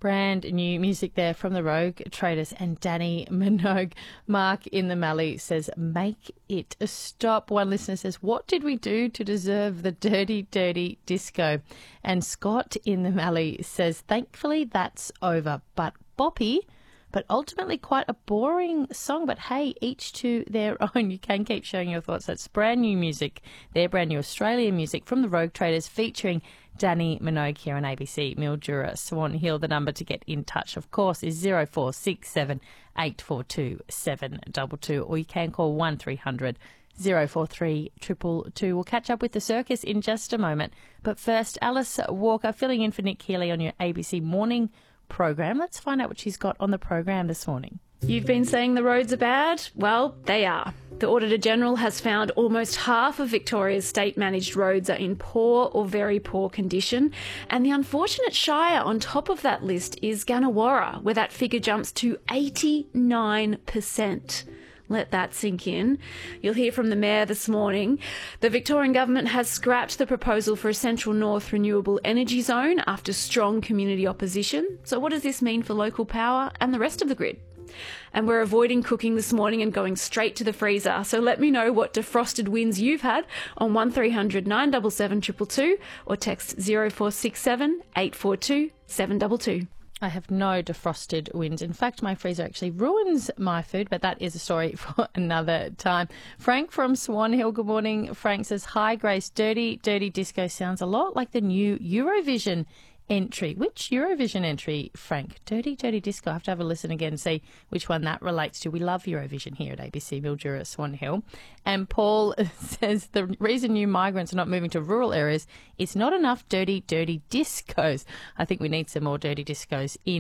Brand new music there from the Rogue Traders and Danny Minogue. Mark in the Mallee says, make it a stop. One listener says, what did we do to deserve the dirty, dirty disco? And Scott in the Mallee says, thankfully that's over. But boppy, but ultimately quite a boring song. But hey, each to their own. You can keep showing your thoughts. That's brand new music. Their brand new Australian music from the Rogue Traders featuring Danny Minogue here on ABC Mildura Swan Hill. The number to get in touch, of course, is 0467 842 722, or you can call 1300 043 222. We'll catch up with the circus in just a moment. But first, Alice Walker filling in for Nick Healy on your ABC morning program. Let's find out what she's got on the program this morning. You've been saying the roads are bad? Well, they are. The Auditor-General has found almost half of Victoria's state-managed roads are in poor or very poor condition. And the unfortunate shire on top of that list is Gannawarra, where that figure jumps to 89%. Let that sink in. You'll hear from the Mayor this morning. The Victorian Government has scrapped the proposal for a Central North renewable energy zone after strong community opposition. So what does this mean for local power and the rest of the grid? And we're avoiding cooking this morning and going straight to the freezer. So let me know what defrosted wins you've had on 1300 977 222 or text 0467 842 722. I have no defrosted wins. In fact, my freezer actually ruins my food, but that is a story for another time. Frank from Swan Hill, good morning. Frank says, hi, Grace. Dirty, dirty disco sounds a lot like the new Eurovision entry. Which Eurovision entry, Frank? Dirty, dirty disco. I have to have a listen again and see which one that relates to. We love Eurovision here at ABC Mildura Swan Hill. And Paul says the reason new migrants are not moving to rural areas is not enough dirty, dirty discos. I think we need some more dirty discos in